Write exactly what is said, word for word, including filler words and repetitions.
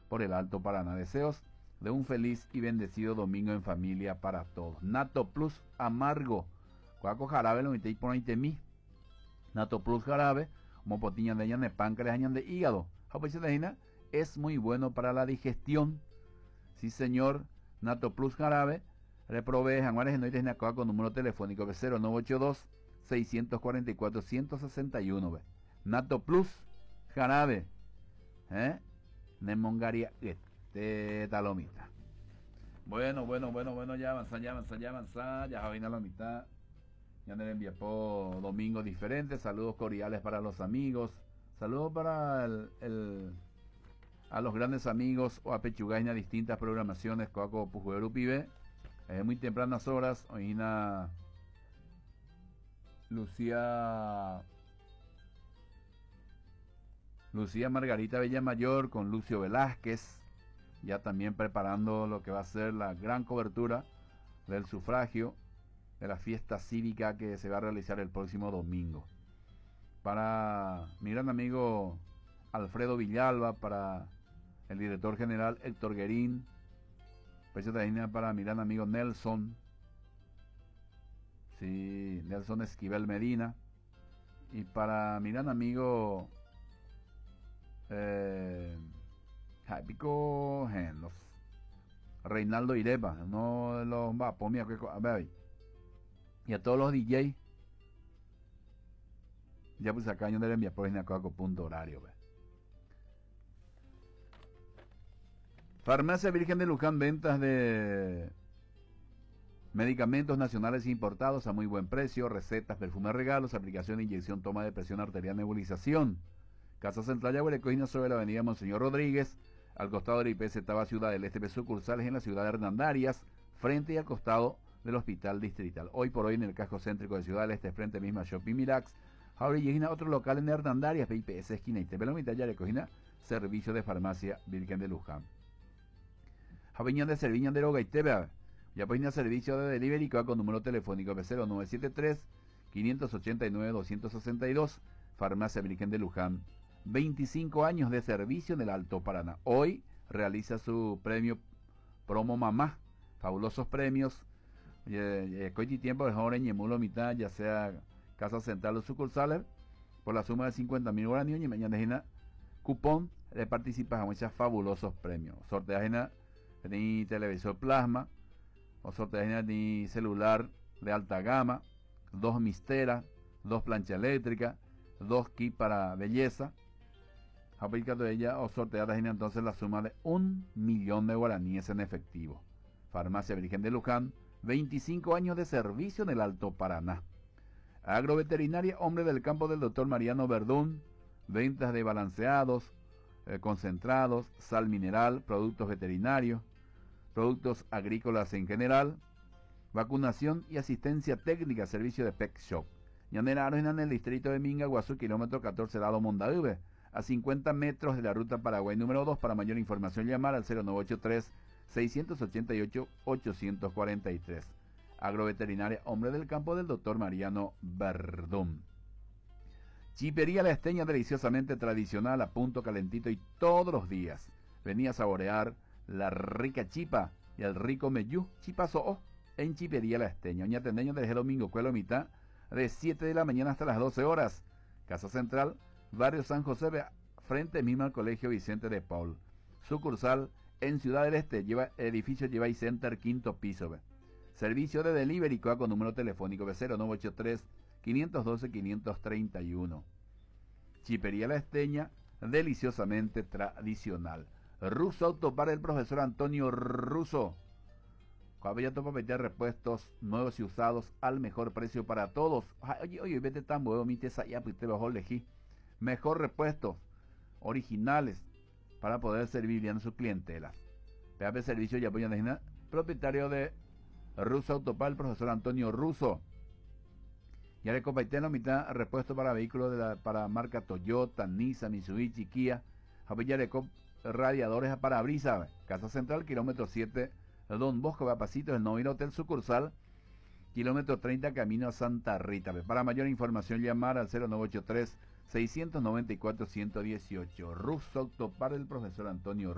por el Alto Paraná. Deseos de un feliz y bendecido domingo en familia para todos. Nato Plus Amargo. Cuaco jarabe lo metí por ahí mí. Nato Plus jarabe. Como potiñan de ñan de páncreas, ñan de hígado. Es muy bueno para la digestión. Sí, señor. Nato Plus jarabe. Reprobé Januares en Noites Nacoa con número telefónico cero nueve ocho dos, seis cuatro cuatro, uno cero seis uno. Nato Plus jarabe. ¿Eh? Nemongaria. Este talomita. Bueno, bueno, bueno, bueno, ya avanza, ya avanza, ya avanza. Ya Javina la mitad. Ya me envía por domingos diferentes. Saludos cordiales para los amigos. Saludos para el, el a los grandes amigos o a Pechugaina distintas programaciones. Coaco Pujueru Pibe. Es muy tempranas horas. Hoy Lucía Lucía Margarita Bellamayor con Lucio Velázquez, ya también preparando lo que va a ser la gran cobertura del sufragio de la fiesta cívica que se va a realizar el próximo domingo. Para mi gran amigo Alfredo Villalba, para el director general Héctor Guerín, para mi gran amigo Nelson, sí, Nelson Esquivel Medina, y para mi gran amigo eh, Pico los Reinaldo Irepa, no de los va pomia que a ver, y a todos los D J, ya pues acá yo le envía por Inacoaco punto horario. Ve. Farmacia Virgen de Luján, ventas de medicamentos nacionales importados a muy buen precio, recetas, perfumes, regalos, aplicación de inyección, toma de presión arterial, nebulización. Casa Central Yaguarecoina sobre la avenida Monseñor Rodríguez, al costado del I P C Taba Ciudad del Este, sucursales en la ciudad de Hernandarias, frente y al costado del Hospital Distrital. Hoy por hoy en el casco céntrico de Ciudad del Este, frente misma Shopping Mirax. Ahora llega otro local en Hernandarias, I P S esquina y T V la mitad Yaguarecoina, servicio de farmacia Virgen de Luján. Javiñán de Serviñán de Roga y T V. Ya pues servicio de delivery con número telefónico cero nueve siete tres, cinco ocho nueve, dos seis dos. Farmacia Virgen de Luján. veinticinco años de servicio en el Alto Paraná. Hoy realiza su premio Promo Mamá. Fabulosos premios. Coiti tiempo de joven Ñemulo mitad, ya sea Casa Central o sucursales, por la suma de cincuenta mil guaraníes y mañana de cupón de participas a muchos fabulosos premios. Sorteas ni televisor plasma, o sorteas ni celular de alta gama, dos misteras, dos planchas eléctricas, dos kits para belleza. Aplicando ella o sorteadas entonces la suma de un millón de guaraníes en efectivo. Farmacia Virgen de Luján, veinticinco años de servicio en el Alto Paraná. Agroveterinaria Hombre del Campo del doctor Mariano Verdún, ventas de balanceados, eh, concentrados, sal mineral, productos veterinarios, productos agrícolas en general, vacunación y asistencia técnica, servicio de Pet Shop. Llanera Arena en el distrito de Minga, Guazú, kilómetro catorce, lado Mondaube, a cincuenta metros de la ruta Paraguay número dos. Para mayor información llamar al cero nueve ocho tres, seis ocho ocho, ocho cuatro tres. Agroveterinaria Hombre del Campo del doctor Mariano Verdún. Chipería La Esteña, deliciosamente tradicional, a punto calentito y todos los días. Venía a saborear la rica chipa y el rico meyú chipazo en Chipería La Esteña. Oña Tendeño desde el domingo, cuelo mitad, de siete de la mañana hasta las doce horas. Casa Central, Barrio San José, frente mismo al Colegio Vicente de Paul. Sucursal en Ciudad del Este, lleva edificio Lleva Center, quinto piso. Ve. Servicio de delivery con número telefónico cero nueve ocho tres, cinco uno dos, cinco tres uno. Chipería La Esteña, deliciosamente tradicional. Russo Autopar, el profesor Antonio Russo. Caballito para meter repuestos nuevos y usados al mejor precio para todos. Oye, oye, vete tan bueno, mi tesa ya, pues te bajó el lejí. Mejor repuestos originales para poder servir bien a su clientela. P A P Servicio y Apoyo Nacional, propietario de Russo Autopar, el profesor Antonio Russo. Ya le compartí la mitad repuesto para vehículos de la, para marca Toyota, Nissan, Mitsubishi, Kia. Javier radiadores a parabrisas. Casa Central, kilómetro siete, Don Bosco, Vapacito, el Novino Hotel sucursal, kilómetro treinta, camino a Santa Rita. Para mayor información llamar al cero nueve ocho tres, seis nueve cuatro, uno uno ocho. Russo Autopar, el profesor Antonio